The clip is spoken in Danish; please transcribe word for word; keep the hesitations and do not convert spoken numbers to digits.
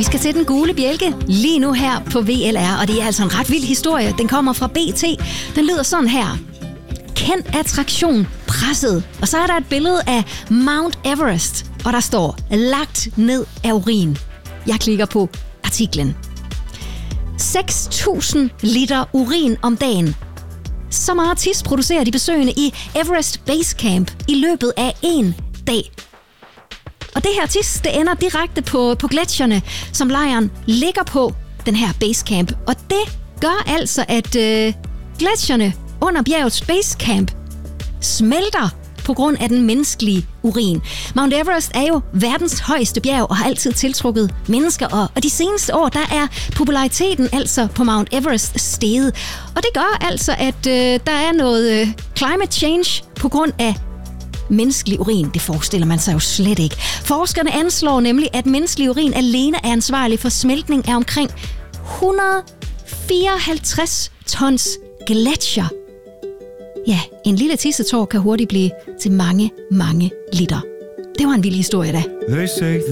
Vi skal til den gule bjælke lige nu her på V L R, og det er altså en ret vild historie. Den kommer fra B T. Den lyder sådan her. Kendt attraktion presset. Og så er der et billede af Mount Everest, og der står lagt ned af urin. Jeg klikker på artiklen. seks tusind liter urin om dagen. Så meget tis producerer de besøgende i Everest Base Camp i løbet af en dag. Og det her tis, det ender direkte på, på gletsjerne, som lejren ligger på, den her Base Camp. Og det gør altså, at øh, gletsjerne under bjergets Base Camp smelter på grund af den menneskelige urin. Mount Everest er jo verdens højeste bjerg og har altid tiltrukket mennesker, og, og de seneste år, der er populariteten altså på Mount Everest steget. Og det gør altså, at øh, der er noget øh, climate change på grund af menneskelig urin. Det forestiller man sig jo slet ikke. Forskerne anslår nemlig, at menneskelig urin alene er ansvarlig for smeltning af omkring et hundrede fireoghalvtreds tons gletsjer. Ja, en lille tissetår kan hurtigt blive til mange, mange liter. Det var en vild historie da. They say